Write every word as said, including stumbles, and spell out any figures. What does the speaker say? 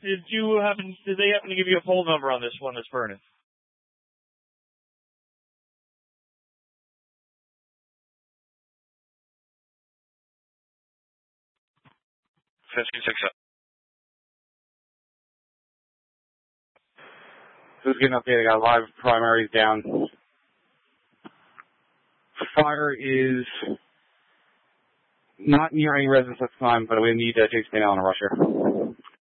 did you happen, did they happen to give you a poll number on this one that's burning? fifteen six up. Who's getting updated? I got live primaries down. Fire is not near any residence this time, but we need uh, Jason Daniel on a rusher.